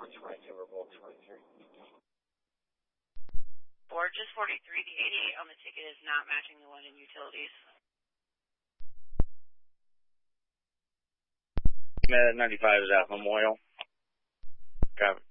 Borges 43, the 88 on the ticket is not matching the one in utilities. 95 is at Memorial. Traffic.